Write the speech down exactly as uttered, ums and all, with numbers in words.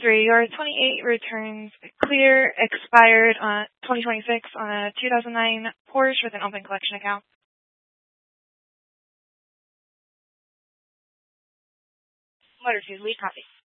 three, your twenty-eight returns clear, expired on twenty twenty-six on a two thousand nine Porsche with an open collection account. Motor two, lead copy.